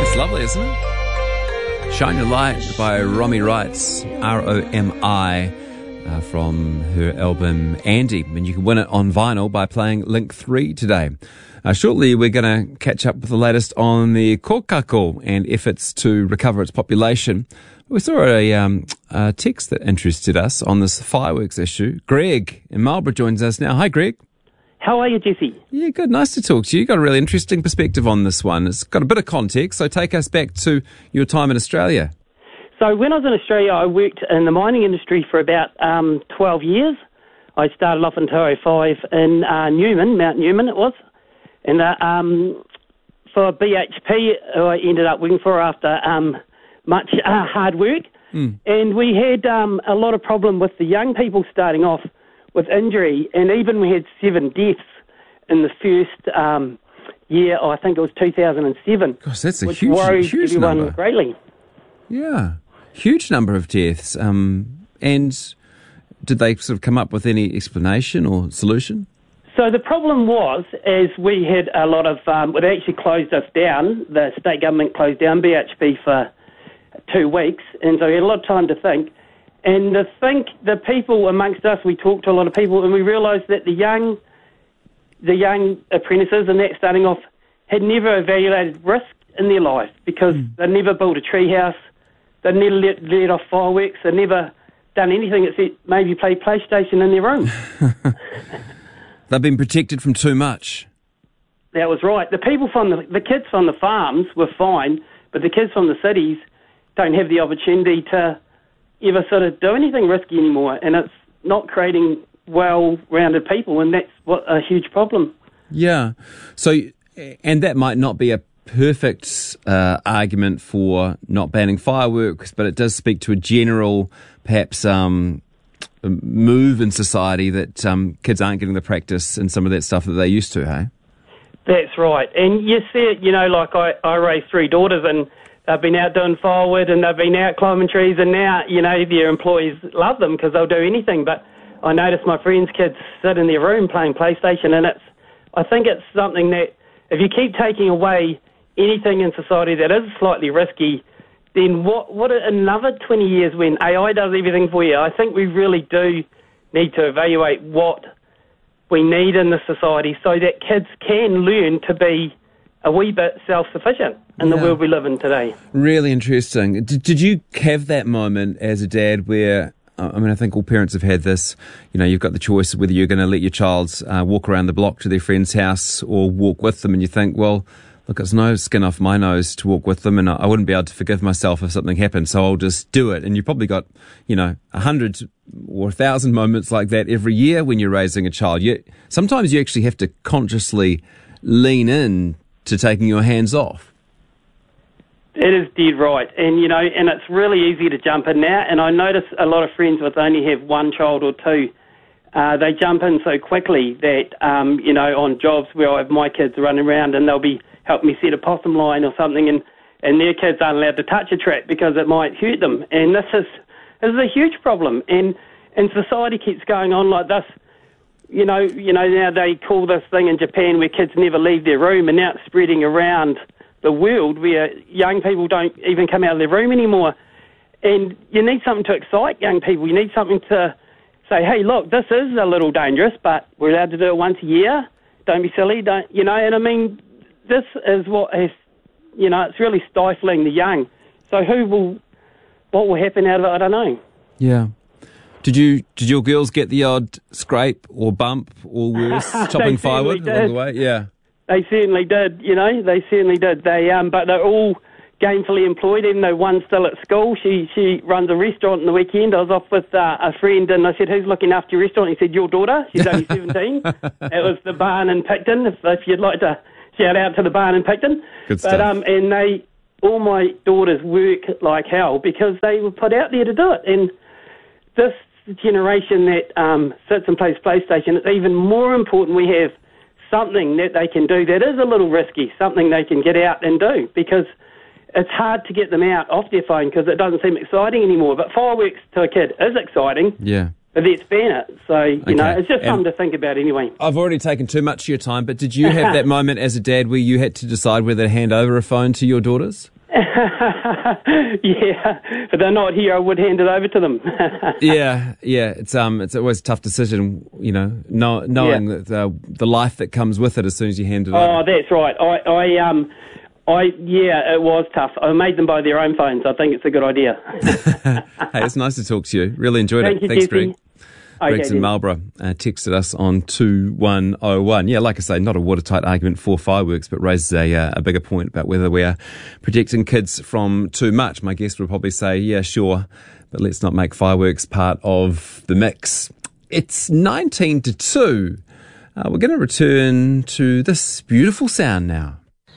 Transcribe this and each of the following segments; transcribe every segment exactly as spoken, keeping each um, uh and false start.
It's lovely, isn't it? Shine Your Light by Romy Wrights, R O M I, uh, from her album Andy. And you can win it on vinyl by playing Link three today. Uh, shortly, we're going to catch up with the latest on the kokako and efforts to recover its population. We saw a, um, a text that interested us on this fireworks issue. Greg in Marlborough joins us now. Hi, Greg. How are you, Jesse? Yeah, good. Nice to talk to you. You've got a really interesting perspective on this one. It's got a bit of context, so take us back to your time in Australia. So when I was in Australia, I worked in the mining industry for about um, twelve years. I started off in two oh five in uh, Newman, Mount Newman it was. And uh, um, for B H P, who I ended up working for after um, much uh, hard work. Mm. And we had um, a lot of problem with the young people starting off with injury, and even we had seven deaths in the first um, year, I think it was two thousand seven. Gosh, that's a which huge, worried huge everyone number. Greatly. Yeah, huge number of deaths. Um, and did they sort of come up with any explanation or solution? So the problem was, as we had a lot of, um, well, they actually closed us down. The state government closed down B H P for two weeks, and so we had a lot of time to think. And I think the people amongst us, we talked to a lot of people, and we realised that the young, the young apprentices and that starting off had never evaluated risk in their life because mm. they'd never built a treehouse, they'd never let, let off fireworks, they'd never done anything except maybe play PlayStation in their room. They've been protected from too much. That was right. The people from the, the kids from the farms were fine, but the kids from the cities don't have the opportunity to ever sort of do anything risky anymore, and it's not creating well-rounded people, and that's what a huge problem. Yeah. So, and that might not be a perfect uh, argument for not banning fireworks, but it does speak to a general, perhaps, um, move in society that um, kids aren't getting the practice and some of that stuff that they used to, hey? That's right. And you see it, you know, like I, I raised three daughters, and they've been out doing firewood and they've been out climbing trees, and now, you know, their employees love them because they'll do anything. But I notice my friends' kids sit in their room playing PlayStation, and it's, I think it's something that if you keep taking away anything in society that is slightly risky, then what, what another twenty years when A I does everything for you? I think we really do need to evaluate what we need in the society so that kids can learn to be a wee bit self-sufficient in yeah. the world we live in today. Really interesting. Did, did you have that moment as a dad where, I mean, I think all parents have had this, you know, you've got the choice of whether you're going to let your child uh, walk around the block to their friend's house or walk with them, and you think, well, look, it's no skin off my nose to walk with them, and I wouldn't be able to forgive myself if something happened, so I'll just do it. And you've probably got, you know, a hundred or a thousand moments like that every year when you're raising a child. You, sometimes you actually have to consciously lean in to taking your hands off. It is dead right. And, you know, and it's really easy to jump in now. And I notice a lot of friends with only have one child or two, uh, they jump in so quickly that, um, you know, on jobs where I have my kids running around and they'll be help me set a possum line or something, and, and their kids aren't allowed to touch a trap because it might hurt them. And this is, this is a huge problem. And, and society keeps going on like this. You know, you know, now they call this thing in Japan where kids never leave their room, and now it's spreading around the world where young people don't even come out of their room anymore. And you need something to excite young people. You need something to say, hey, look, this is a little dangerous, but we're allowed to do it once a year. Don't be silly, don't, you know, and I mean, this is what has, you know, it's really stifling the young. So who will, what will happen out of it, I don't know. Yeah. Did you did your girls get the odd scrape or bump or worse chopping firewood did. along the way? Yeah, they certainly did. You know, they certainly did. They um, but they're all gainfully employed. Even though one's still at school, she she runs a restaurant on the weekend. I was off with uh, a friend, and I said, "Who's looking after your restaurant?" He said, "Your daughter. She's only seventeen." It was the Barn in Picton. If, if you'd like to shout out to the Barn in Picton. Good but stuff. um, and they all my daughters work like hell because they were put out there to do it, and this generation that um, sits and plays PlayStation, it's even more important we have something that they can do that is a little risky, something they can get out and do, because it's hard to get them out off their phone because it doesn't seem exciting anymore. But fireworks to a kid is exciting. Yeah. But let's ban it. So, you okay. know, it's just and something to think about anyway. I've already taken too much of your time, but did you have that moment as a dad where you had to decide whether to hand over a phone to your daughters? Yeah, but they're not here. I would hand it over to them. yeah, yeah. It's um, it's always a tough decision, you know, know knowing yeah. that the, the life that comes with it as soon as you hand it oh, over. Oh, that's right. I, I, um, I, yeah, it was tough. I made them buy their own phones. I think it's a good idea. Hey, it's nice to talk to you. Really enjoyed Thank it. You, Thanks, Jesse. Greg. Okay, Greg's in Marlborough uh, texted us on two one oh one. Yeah, like I say, not a watertight argument for fireworks, but raises a, uh, a bigger point about whether we are protecting kids from too much. My guest would probably say, yeah, sure, but let's not make fireworks part of the mix. It's nineteen to two. Uh, we're going to return to this beautiful sound now.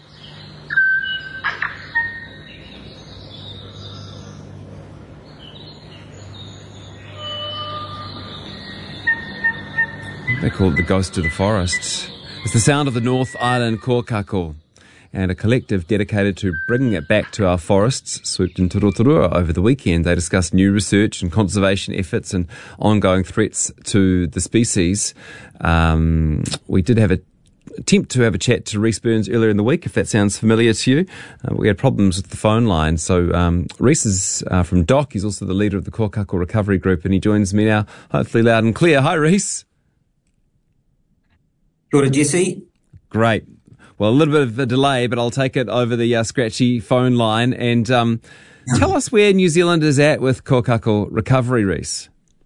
They call it the ghost of the forest. It's the sound of the North Island kōkako, and a collective dedicated to bringing it back to our forests swooped into Rotorua over the weekend. They discussed new research and conservation efforts and ongoing threats to the species. Um, we did have a attempt to have a chat to Rhys Burns earlier in the week, if that sounds familiar to you. Uh, we had problems with the phone line. So um, Rhys is uh, from D O C. He's also the leader of the Kōkako Recovery Group, and he joins me now, hopefully loud and clear. Hi, Rhys. Kia ora, Jesse. Great. Well, a little bit of a delay, but I'll take it over the uh, scratchy phone line. And um, tell us where New Zealand is at with Kōkako Recovery, Rhys.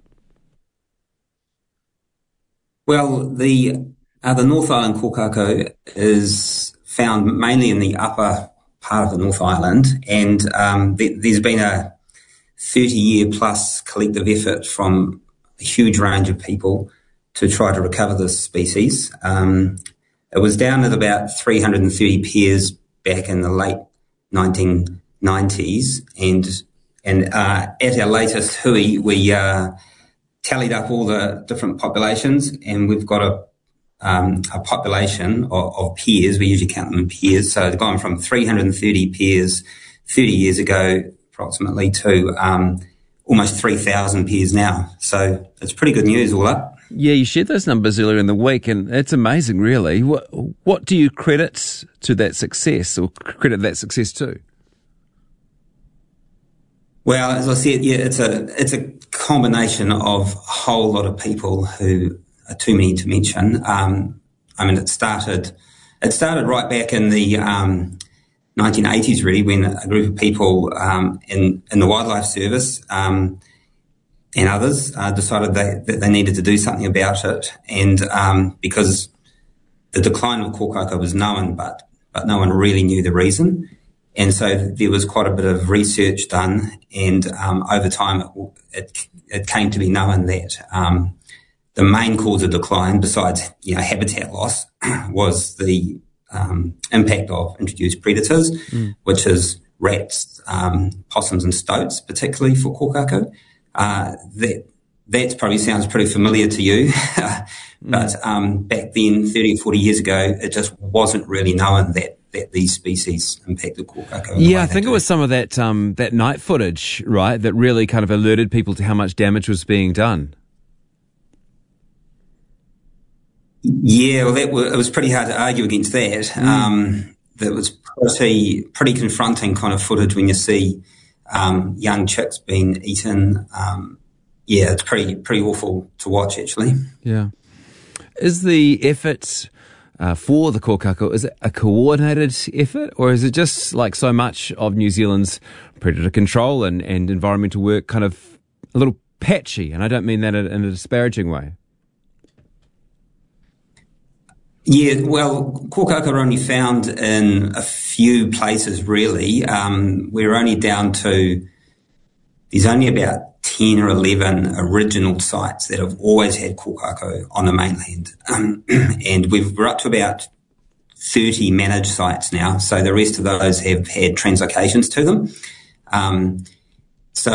Well, the uh, the North Island kōkako is found mainly in the upper part of the North Island, and um, th- there's been a thirty-year plus collective effort from a huge range of people to try to recover this species. Um, it was down at about three hundred thirty pairs back in the late nineteen nineties, and and uh, at our latest hui, we uh, tallied up all the different populations, and we've got a um, a population of, of pairs. We usually count them in pairs, so they've gone from three hundred thirty pairs thirty years ago, approximately, to um, almost three thousand pairs now. So it's pretty good news all up. Yeah, you shared those numbers earlier in the week, and it's amazing, really. What, what do you credit to that success, or credit that success to? Well, as I said, yeah, it's a it's a combination of a whole lot of people who are too many to mention. Um, I mean, it started it started right back in the um, nineteen eighties, really, when a group of people um, in in the Wildlife Service um, and others uh, decided they, that they needed to do something about it, and um, because the decline of kōkako was known, but but no one really knew the reason. And so there was quite a bit of research done, and um, over time it, it, it came to be known that um, the main cause of decline, besides you know habitat loss, was the um, impact of introduced predators, mm. which is rats, um, possums, and stoats, particularly for kōkako. Uh, that that probably sounds pretty familiar to you, but um, back then, thirty or forty years ago, it just wasn't really known that. that these species impacted kōkako. Yeah, I think it was some of that um, that night footage, right, that really kind of alerted people to how much damage was being done. Yeah, well, that was, it was pretty hard to argue against that. Mm. Um, that was pretty pretty confronting kind of footage when you see um, young chicks being eaten. Um, yeah, it's pretty pretty awful to watch, actually. Yeah. Is the effort Uh, for the kōkako, is it a coordinated effort, or is it just like so much of New Zealand's predator control and, and environmental work kind of a little patchy? And I don't mean that in a disparaging way. Yeah, well, kōkako are only found in a few places, really. Um, we're only down to, there's only about ten or eleven original sites that have always had kōkako on the mainland. Um, and we've, we're up to about thirty managed sites now, so the rest of those have had translocations to them. Um,